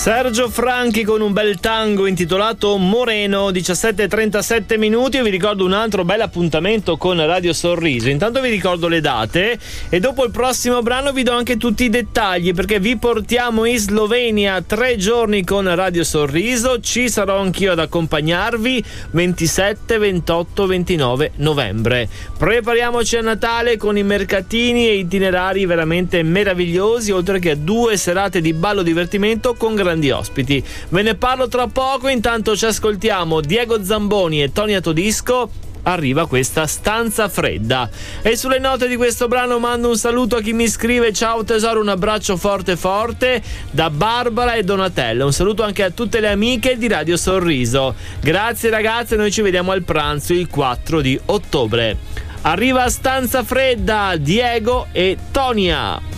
Sergio Franchi con un bel tango intitolato Moreno, 17:37 minuti. Io vi ricordo un altro bel appuntamento con Radio Sorriso. Intanto vi ricordo le date e dopo il prossimo brano vi do anche tutti i dettagli, perché vi portiamo in Slovenia 3 giorni con Radio Sorriso. Ci sarò anch'io ad accompagnarvi 27, 28, 29 novembre. Prepariamoci a Natale con i mercatini e itinerari veramente meravigliosi, oltre che a 2 serate di ballo divertimento con grandi ospiti. Ve ne parlo tra poco, intanto ci ascoltiamo Diego Zamboni e Tonia Todisco. Arriva questa Stanza Fredda. E sulle note di questo brano mando un saluto a chi mi scrive: ciao tesoro, un abbraccio forte forte da Barbara e Donatella. Un saluto anche a tutte le amiche di Radio Sorriso. Grazie ragazze, noi ci vediamo al pranzo il 4 di ottobre. Arriva Stanza Fredda, Diego e Tonia.